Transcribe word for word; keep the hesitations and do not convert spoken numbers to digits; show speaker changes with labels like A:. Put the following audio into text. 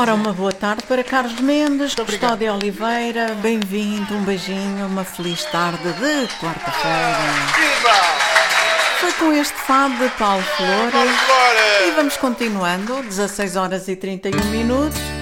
A: Ora, uma boa tarde para Carlos Mendes, Custódio Oliveira, bem-vindo, um beijinho, uma feliz tarde de quarta-feira. Foi com este fado de Paulo Flores e vamos continuando, dezasseis horas e trinta e um minutos.